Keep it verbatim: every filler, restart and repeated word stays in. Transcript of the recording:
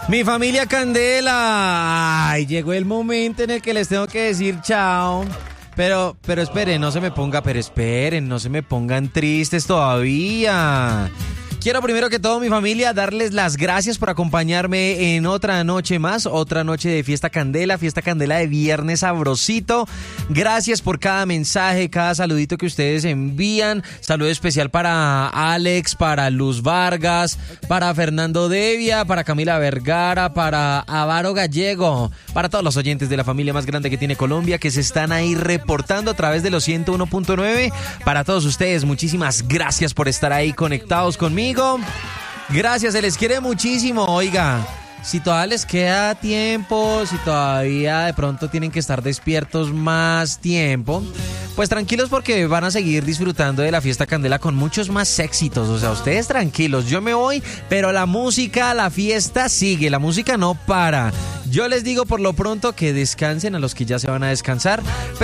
Mi familia Candela. Ay, llegó el momento en el que les tengo que decir chao. Pero, pero esperen, no se me ponga, pero esperen, no se me pongan tristes todavía. Quiero primero que todo, mi familia, darles las gracias por acompañarme en otra noche más, otra noche de Fiesta Candela, Fiesta Candela de Viernes Sabrosito. Gracias por cada mensaje, cada saludito que ustedes envían. Saludo especial para Alex, para Luz Vargas, para Fernando Devia, para Camila Vergara, para Avaro Gallego, para todos los oyentes de la familia más grande que tiene Colombia, que se están ahí reportando a través de los ciento uno punto nueve. Para todos ustedes, muchísimas gracias por estar ahí conectados conmigo. Gracias, se les quiere muchísimo. Oiga, si todavía les queda tiempo, si todavía de pronto tienen que estar despiertos más tiempo, pues tranquilos porque van a seguir disfrutando de la Fiesta Candela con muchos más éxitos. O sea, ustedes tranquilos, yo me voy, pero la música, la fiesta sigue, la música no para. Yo les digo por lo pronto que descansen a los que ya se van a descansar.